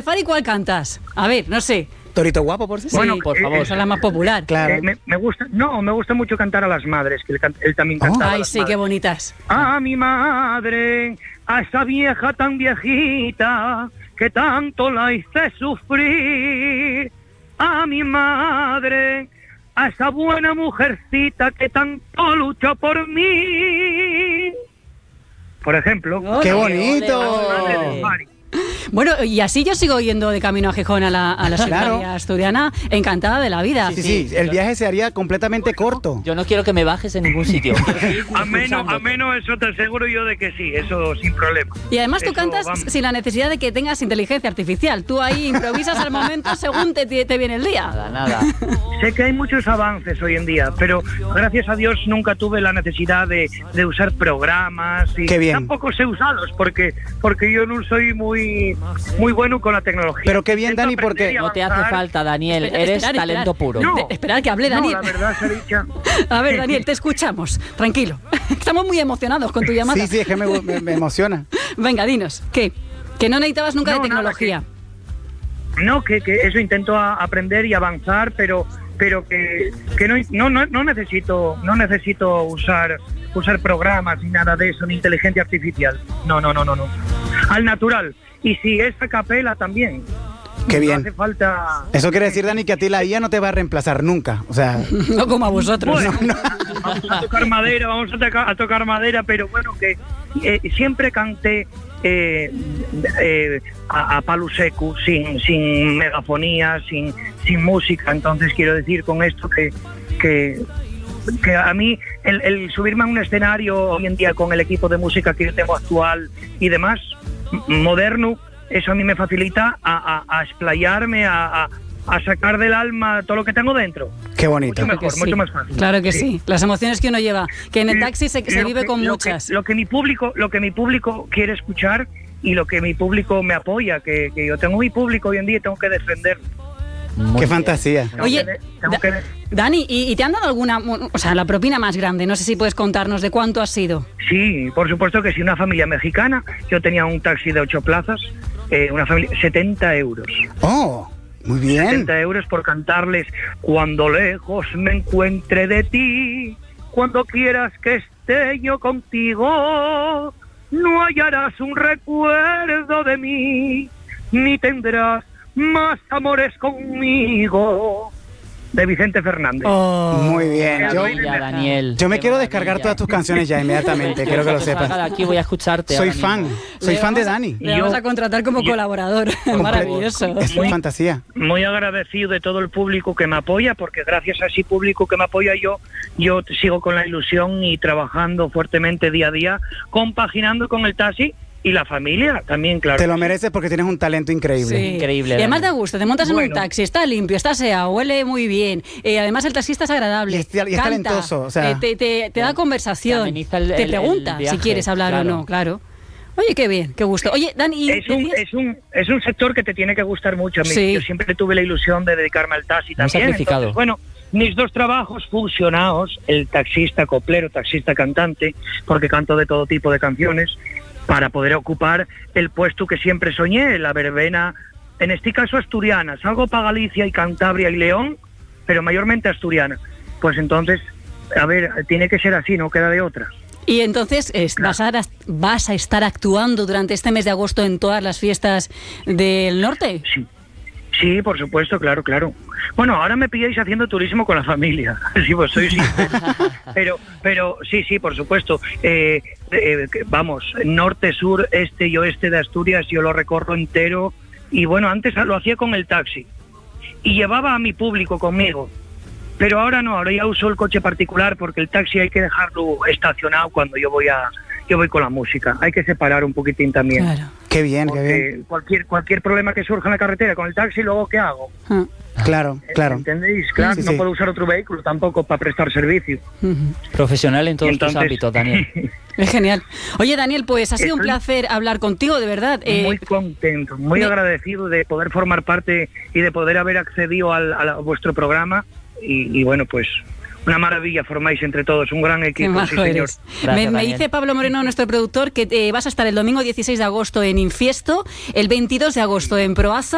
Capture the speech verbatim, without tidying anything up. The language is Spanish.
Rastafari, ¿cuál cantas? A ver, no sé. Torito Guapo, por si. Sí, Bueno, por eh, favor, esa es la más popular. Claro. Eh, me, me gusta, no, me gusta mucho cantar a las madres, que él, can- él también Oh. cantaba. a Ay, las sí, madres. qué bonitas. A mi madre, a esa vieja tan viejita que tanto la hice sufrir. A mi madre, a esa buena mujercita que tanto luchó por mí. Por ejemplo. ¡Qué Ole, bonito! ole, Madre de Mari. Bueno, y así yo sigo yendo de camino a Gijón a la, a la secundaria Claro. asturiana, encantada de la vida. Sí, sí, el viaje se haría completamente corto. Yo no quiero que me bajes en ningún sitio. A menos, a menos eso te aseguro yo de que sí, eso sin problema. Y además tú Eso, cantas vamos. sin la necesidad de que tengas inteligencia artificial. Tú ahí improvisas al momento según te, te viene el día. Nada, nada. Sé que hay muchos avances hoy en día, pero gracias a Dios nunca tuve la necesidad de, de usar programas y Qué bien. tampoco sé usarlos porque porque yo no soy muy muy bueno con la tecnología. Pero qué bien, Intento Dani, porque aprender y No te hace avanzar. falta, Daniel. Espera, Eres esperar, talento esperar. puro. No. De- esperar que hable Daniel. No, la verdad se ha dicho. A ver, Daniel, te escuchamos. Tranquilo. Estamos muy emocionados con tu llamada. Sí, sí, es que me, me- me emociona. Venga, dinos, ¿qué? Que no necesitabas nunca No, de nada, tecnología. No, que, que eso intento a- aprender y avanzar, pero pero que, que no, no, no, no necesito no necesito usar usar programas ni nada de eso, ni inteligencia artificial. No, no, no, no, no. Al natural. Y si es a capela también. Qué No bien. hace falta. Eso quiere decir, Dani, que a ti la I A no te va a reemplazar nunca. O sea, No como a vosotros. Bueno, vamos a tocar madera, vamos a, toca- a tocar madera, pero bueno, que eh, siempre canté eh, eh, a, a palo seco, sin, sin megafonía, sin, sin música. Entonces quiero decir con esto que, que, que a mí el, el subirme a un escenario hoy en día con el equipo de música que yo tengo actual y demás, m- moderno, eso a mí me facilita a, a, a explayarme, a, a, a sacar del alma todo lo que tengo dentro. qué bonito. Mucho mejor, Que sí. mucho más fácil. Claro que sí. Las emociones que uno lleva. Que en el Lo- taxi se, se lo vive que- con lo que- muchas. Lo que mi público, lo que mi público quiere escuchar y lo que mi público me apoya, que, que yo tengo mi público hoy en día y tengo que defenderlo. Muy Qué bien. fantasía. Tengo Oye, que de- tengo Da- que de- Dani, ¿y, y te han dado alguna, o sea, la propina más grande? No sé si puedes contarnos de cuánto ha sido. sí, por supuesto que sí, una familia mexicana. Yo tenía un taxi de ocho plazas, eh, una familia, setenta euros. Oh, muy bien. setenta euros por cantarles cuando lejos me encuentre de ti, cuando quieras que esté yo contigo, no hallarás un recuerdo de mí, ni tendrás más amores conmigo. De Vicente Fernández. Oh. Muy bien. Yo, Maravilla, Daniel. yo me Qué quiero maravilla. descargar todas tus canciones ya inmediatamente, quiero que lo Salga de sepas. aquí voy a escucharte. Soy ahora fan, mismo. soy Le fan de vamos a- Dani. Le vamos Yo- a contratar como yo- colaborador. Maravilloso. Es Muy- fantasía. Muy agradecido de todo el público que me apoya, porque gracias a ese público que me apoya yo, yo sigo con la ilusión y trabajando fuertemente día a día, compaginando con el taxi y la familia también, claro. Te lo mereces porque tienes un talento increíble. Sí. Increíble, Y además Dani. da gusto, te montas en un Bueno. taxi, está limpio, está aseado, huele muy bien. Eh, además el taxista es agradable. Y es- y es canta, talentoso, o sea. eh, te, te- te da conversación. Te ameniza el- te el- pregunta el si viaje, quieres hablar claro. o no, claro. Oye, qué bien, qué gusto. Oye, Dani, ¿y Es un, decías- es, un, es un sector que te tiene que gustar mucho. A mí, Sí. Yo siempre tuve la ilusión de dedicarme al taxi también. sacrificado. Entonces, bueno, mis dos trabajos fusionados, el taxista coplero, taxista cantante, porque canto de todo tipo de canciones, para poder ocupar el puesto que siempre soñé, la verbena, en este caso asturiana. Salgo para Galicia y Cantabria y León, pero mayormente asturiana. Pues entonces, a ver, tiene que ser así, no queda de otra. y entonces es- vas, a, vas a estar actuando durante este mes de agosto en todas las fiestas del norte. Sí, sí, por supuesto, claro, claro. Bueno, ahora me pilláis haciendo turismo con la familia, sí, pues soy sincero. Pero, pero sí, sí, por supuesto. Eh, eh, que- vamos, norte, sur, este y oeste de Asturias, yo lo recorro entero. Y bueno, antes lo hacía con el taxi y llevaba a mi público conmigo. Pero ahora no, ahora ya uso el coche particular porque el taxi hay que dejarlo estacionado cuando yo voy a yo voy con la música. Hay que separar un poquitín también. Claro. Qué bien, qué bien. Porque cualquier cualquier problema que surja en la carretera con el taxi, luego ¿qué hago? Ah. Claro, claro. ¿Entendéis? Claro, Sí, no sí. puedo usar otro vehículo tampoco para prestar servicio. Ujú. Profesional en todos Entonces- tus ámbitos, Daniel. Es genial. Oye, Daniel, pues ha sido un Estoy- placer hablar contigo, de verdad. Eh, Muy contento, muy me- agradecido de poder formar parte y de poder haber accedido al, al- a vuestro programa. Y, y bueno, pues una maravilla formáis entre todos, un gran Qué equipo, majo sí señor. eres. Gracias, me, me Daniel. dice Pablo Moreno, nuestro productor, que eh, vas a estar el domingo dieciséis de agosto en Infiesto, el veintidós de agosto en Proaza